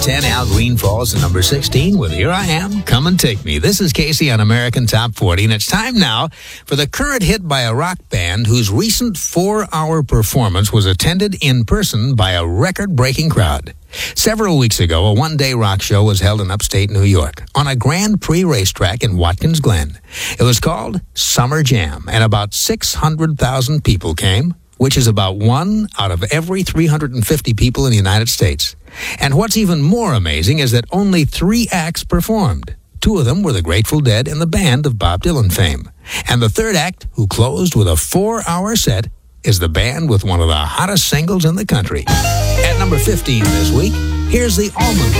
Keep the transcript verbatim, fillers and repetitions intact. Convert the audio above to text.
ten, Al Green falls to number sixteen with Here I Am, Come and Take Me. This is Casey on American Top forty, and it's time now for the current hit by a rock band whose recent four-hour performance was attended in person by a record-breaking crowd. Several weeks ago, a one-day rock show was held in upstate New York on a Grand Prix racetrack in Watkins Glen. It was called Summer Jam, and about six hundred thousand people came, which is about one out of every three hundred fifty people in the United States. And what's even more amazing is that only three acts performed. Two of them were the Grateful Dead and the band of Bob Dylan fame. And the third act, who closed with a four-hour set, is the band with one of the hottest singles in the country. At number fifteen this week, here's the Allman